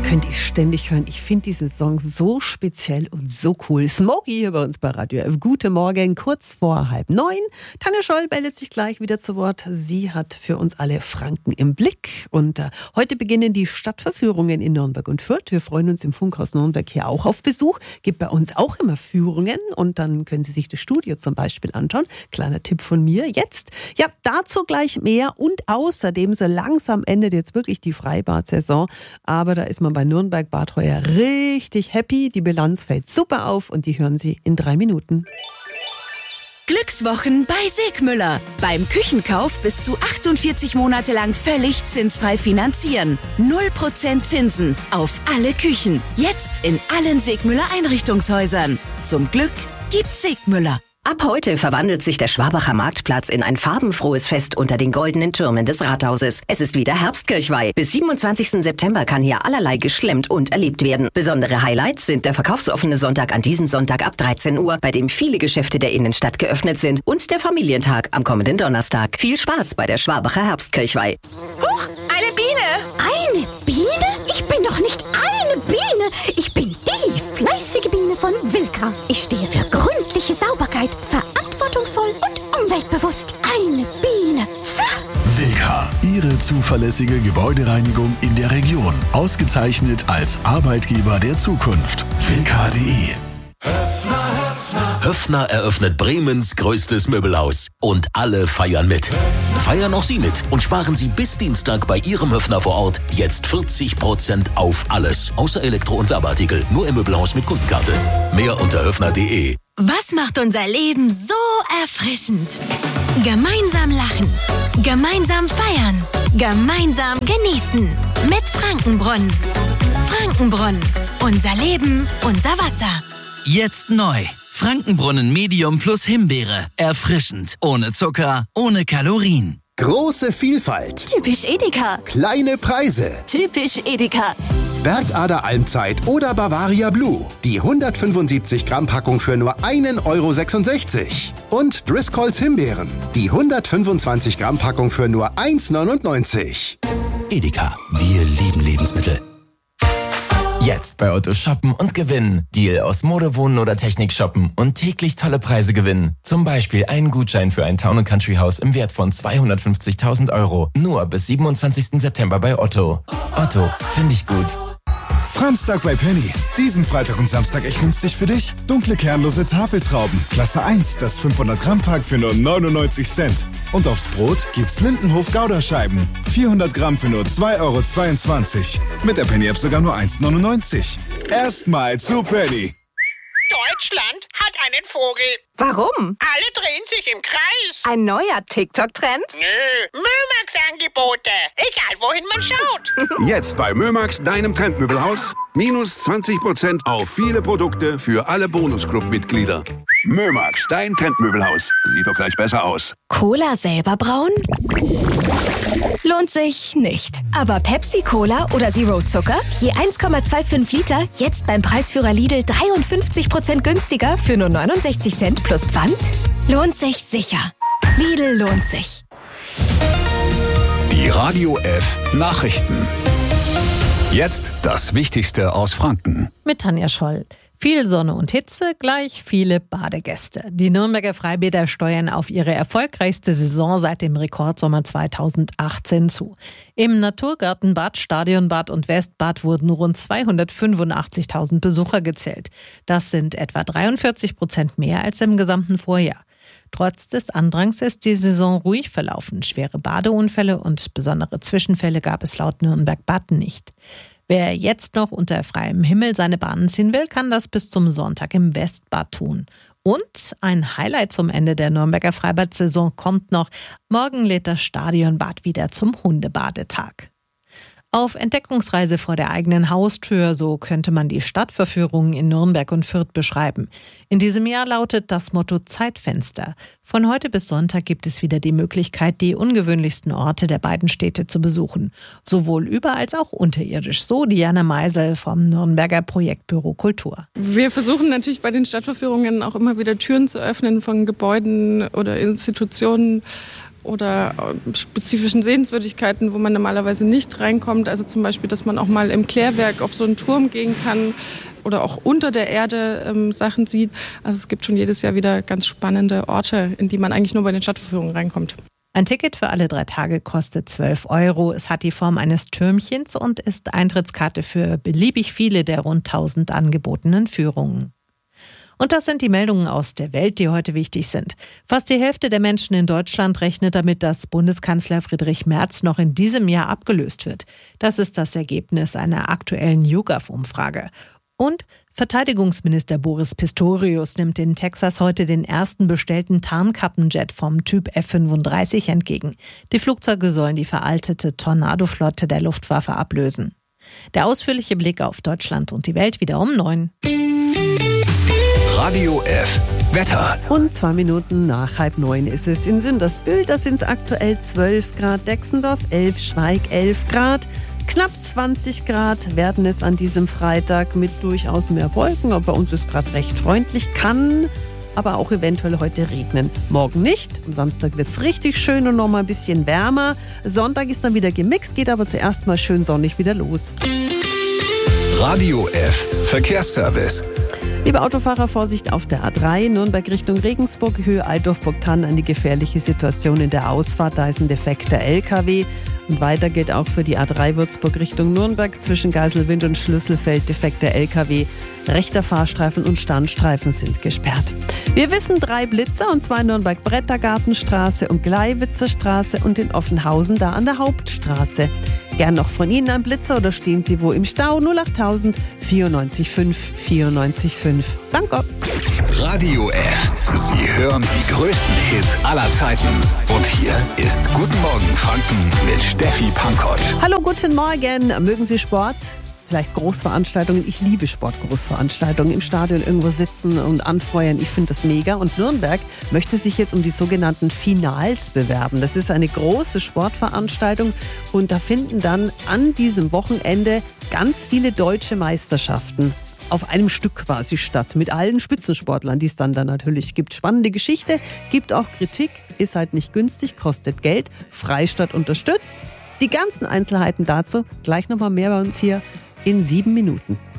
Könnt ihr ständig hören. Ich finde diesen Song so speziell und so cool. Smokey hier bei uns bei Radio F. Guten Morgen, kurz vor 8:30. Tanja Scholl meldet sich gleich wieder zu Wort. Sie hat für uns alle Franken im Blick. Und heute beginnen die Stadtverführungen in Nürnberg und Fürth. Wir freuen uns im Funkhaus Nürnberg hier auch auf Besuch. Gibt bei uns auch immer Führungen und dann können Sie sich das Studio zum Beispiel anschauen. Kleiner Tipp von mir jetzt. Ja, dazu gleich mehr und außerdem so langsam endet jetzt wirklich die Freibad-Saison. Aber da ist man bei Nürnberg Bad Heuer richtig happy. Die Bilanz fällt super auf und die hören Sie in 3 Minuten. Glückswochen bei Sigmüller. Beim Küchenkauf bis zu 48 Monate lang völlig zinsfrei finanzieren. 0% Zinsen auf alle Küchen. Jetzt in allen Sigmüller Einrichtungshäusern. Zum Glück gibt's Sigmüller. Ab heute verwandelt sich der Schwabacher Marktplatz in ein farbenfrohes Fest unter den goldenen Türmen des Rathauses. Es ist wieder Herbstkirchweih. Bis 27. September kann hier allerlei geschlemmt und erlebt werden. Besondere Highlights sind der verkaufsoffene Sonntag an diesem Sonntag ab 13 Uhr, bei dem viele Geschäfte der Innenstadt geöffnet sind, und der Familientag am kommenden Donnerstag. Viel Spaß bei der Schwabacher Herbstkirchweih. Huch, eine Biene! Eine Biene? Ich bin doch nicht eine Biene. Ich bin die fleißige Biene von Wilka. Ich stehe für gründliche Sauberkeit, verantwortungsvoll und umweltbewusst. Eine Biene. Wilka, Ihre zuverlässige Gebäudereinigung in der Region. Ausgezeichnet als Arbeitgeber der Zukunft. Wilka.de. Höffner eröffnet Bremens größtes Möbelhaus. Und alle feiern mit. Feiern auch Sie mit und sparen Sie bis Dienstag bei Ihrem Höffner vor Ort jetzt 40% auf alles. Außer Elektro- und Werbeartikel. Nur im Möbelhaus mit Kundenkarte. Mehr unter höffner.de. Was macht unser Leben so erfrischend? Gemeinsam lachen. Gemeinsam feiern. Gemeinsam genießen. Mit Frankenbrunnen. Frankenbrunnen. Unser Leben, unser Wasser. Jetzt neu. Frankenbrunnen Medium plus Himbeere. Erfrischend. Ohne Zucker, ohne Kalorien. Große Vielfalt. Typisch Edeka. Kleine Preise. Typisch Edeka. Bergader Almzeit oder Bavaria Blue. Die 175 Gramm Packung für nur 1,66 €. Und Driscolls Himbeeren. Die 125 Gramm Packung für nur 1,99 €. Edeka. Wir lieben Lebensmittel. Jetzt bei Otto shoppen und gewinnen. Deal aus Mode, Wohnen oder Technik shoppen und täglich tolle Preise gewinnen. Zum Beispiel einen Gutschein für ein Town & Country Haus im Wert von 250.000 €. Nur bis 27. September bei Otto. Otto, finde ich gut. Framstag bei Penny. Diesen Freitag und Samstag echt günstig für dich. Dunkle kernlose Tafeltrauben. Klasse 1, das 500 Gramm Pack für nur 99 Cent. Und aufs Brot gibt's Lindenhof Gouda-Scheiben. 400 Gramm für nur 2,22 €. Mit der Penny-App sogar nur 1,99 €. Erstmal zu Penny. Deutschland hat einen Vogel. Warum? Alle drehen sich im Kreis. Ein neuer TikTok-Trend? Nö, Mömax-Angebote. Egal, wohin man schaut. Jetzt bei Mömax, deinem Trendmöbelhaus. Minus 20% auf viele Produkte für alle Bonusclub-Mitglieder. Mömax, dein Trendmöbelhaus. Sieht doch gleich besser aus. Cola selber brauen? Lohnt sich nicht. Aber Pepsi-Cola oder Zero Zucker? Je 1,25 Liter, jetzt beim Preisführer Lidl 53% günstiger für nur 69 Cent plus Pfand? Lohnt sich sicher. Lidl lohnt sich. Die Radio F Nachrichten. Jetzt das Wichtigste aus Franken. Mit Tanja Scholl. Viel Sonne und Hitze, gleich viele Badegäste. Die Nürnberger Freibäder steuern auf ihre erfolgreichste Saison seit dem Rekordsommer 2018 zu. Im Naturgartenbad, Stadionbad und Westbad wurden rund 285.000 Besucher gezählt. Das sind etwa 43% mehr als im gesamten Vorjahr. Trotz des Andrangs ist die Saison ruhig verlaufen. Schwere Badeunfälle und besondere Zwischenfälle gab es laut Nürnberg-Bad nicht. Wer jetzt noch unter freiem Himmel seine Bahnen ziehen will, kann das bis zum Sonntag im Westbad tun. Und ein Highlight zum Ende der Nürnberger Freibad-Saison kommt noch. Morgen lädt das Stadionbad wieder zum Hundebadetag. Auf Entdeckungsreise vor der eigenen Haustür, so könnte man die Stadtverführungen in Nürnberg und Fürth beschreiben. In diesem Jahr lautet das Motto Zeitfenster. Von heute bis Sonntag gibt es wieder die Möglichkeit, die ungewöhnlichsten Orte der beiden Städte zu besuchen. Sowohl über- als auch unterirdisch. So Diana Meisel vom Nürnberger Projektbüro Kultur. Wir versuchen natürlich bei den Stadtverführungen auch immer wieder Türen zu öffnen von Gebäuden oder Institutionen, oder spezifischen Sehenswürdigkeiten, wo man normalerweise nicht reinkommt. Also zum Beispiel, dass man auch mal im Klärwerk auf so einen Turm gehen kann oder auch unter der Erde Sachen sieht. Also es gibt schon jedes Jahr wieder ganz spannende Orte, in die man eigentlich nur bei den Stadtverführungen reinkommt. Ein Ticket für alle 3 Tage kostet 12 €. Es hat die Form eines Türmchens und ist Eintrittskarte für beliebig viele der rund 1000 angebotenen Führungen. Und das sind die Meldungen aus der Welt, die heute wichtig sind. Fast die Hälfte der Menschen in Deutschland rechnet damit, dass Bundeskanzler Friedrich Merz noch in diesem Jahr abgelöst wird. Das ist das Ergebnis einer aktuellen YouGov-Umfrage. Und Verteidigungsminister Boris Pistorius nimmt in Texas heute den ersten bestellten Tarnkappenjet vom Typ F-35 entgegen. Die Flugzeuge sollen die veraltete Tornado-Flotte der Luftwaffe ablösen. Der ausführliche Blick auf Deutschland und die Welt wieder um 9. Radio F. Wetter. Und 2 Minuten nach 8:30 ist es in Sündersbühl. Da sind es aktuell 12 Grad, Dexendorf 11, Schweig 11 Grad. Knapp 20 Grad werden es an diesem Freitag mit durchaus mehr Wolken. Aber bei uns ist gerade recht freundlich, kann aber auch eventuell heute regnen. Morgen nicht. Am Samstag wird es richtig schön und noch mal ein bisschen wärmer. Sonntag ist dann wieder gemixt, geht aber zuerst mal schön sonnig wieder los. Radio F. Verkehrsservice. Liebe Autofahrer, Vorsicht auf der A3, Nürnberg Richtung Regensburg, Höhe Altdorf-Burgthann, eine gefährliche Situation in der Ausfahrt, da ist ein defekter LKW. Und weiter geht auch für die A3 Würzburg Richtung Nürnberg, zwischen Geiselwind und Schlüsselfeld defekter LKW. Rechter Fahrstreifen und Standstreifen sind gesperrt. Wir wissen 3 Blitzer, und zwar in Nürnberg-Brettergartenstraße und Gleiwitzer Straße und in Offenhausen, da an der Hauptstraße. Gern noch von Ihnen ein Blitzer oder stehen Sie wo im Stau? 08000 94 5 94 5. Danke. Radio F. Sie hören die größten Hits aller Zeiten. Und hier ist Guten Morgen Franken mit Steffi Pankott. Hallo, guten Morgen. Mögen Sie Sport? Vielleicht Großveranstaltungen. Ich liebe Sportgroßveranstaltungen. Im Stadion irgendwo sitzen und anfeuern. Ich finde das mega. Und Nürnberg möchte sich jetzt um die sogenannten Finals bewerben. Das ist eine große Sportveranstaltung. Und da finden dann an diesem Wochenende ganz viele deutsche Meisterschaften auf einem Stück quasi statt. Mit allen Spitzensportlern, die es dann natürlich gibt. Spannende Geschichte, gibt auch Kritik. Ist halt nicht günstig, kostet Geld. Freistadt unterstützt. Die ganzen Einzelheiten dazu gleich nochmal mehr bei uns hier in 7 Minuten.